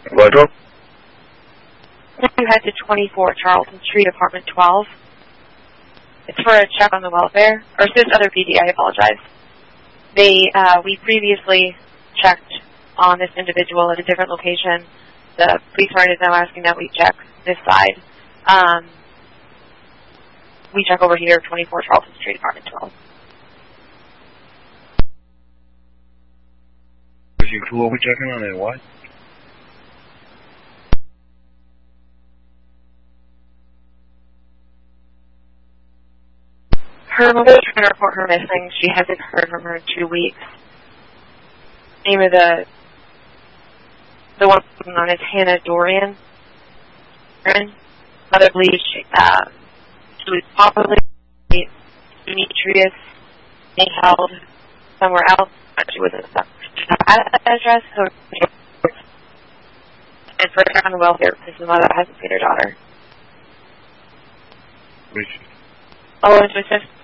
Wardrobe? You head to 24 Charlton Street, apartment 12. It's for a check on the welfare. Or this other PD, I apologize. We previously checked on this individual at a different location. The police department is now asking that we check this side. We check over here, 24 Charlton Street, apartment 12. Who are we checking on and what? Her mother is trying to report her missing. She hasn't heard from her in 2 weeks. Name of the one known as Hannah Dorian. Mother believes she was probably Demetrius being held somewhere else. She wasn't stuck at that address, so and for her on the welfare because the mother hasn't seen her daughter. Which? Oh, and to assist